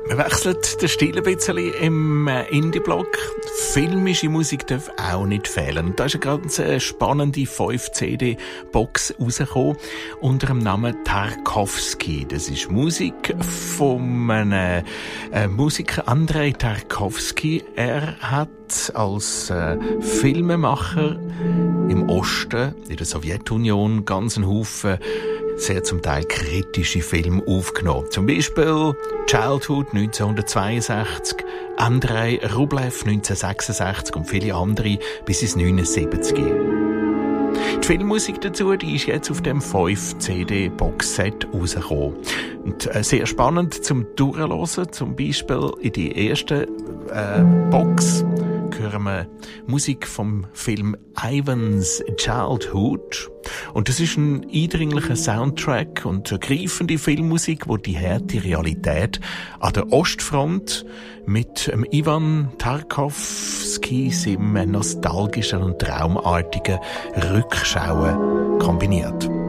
Wir wechseln den Stil ein bisschen im Indie-Block. Filmische Musik darf auch nicht fehlen. Und da ist eine ganz spannende 5-CD-Box rausgekommen unter dem Namen Tarkovsky. Das ist Musik von einem Musiker Andrei Tarkovsky. Er hat als Filmemacher im Osten, in der Sowjetunion, ganz einen Haufen sehr zum Teil kritische Filme aufgenommen. Zum Beispiel Childhood 1962, Andrei Rublev 1966 und viele andere bis ins 79. Die Filmmusik dazu, die ist jetzt auf dem 5-CD-Boxset rausgekommen. Und sehr spannend zum Durchhören, zum Beispiel in die erste Box hören wir Musik vom Film Ivan's Childhood. Und das ist ein eindringlicher Soundtrack und ergreifende Filmmusik, wo die harte Realität an der Ostfront mit Ivan Tarkovsky seinem nostalgischen und traumartigen Rückschauen kombiniert.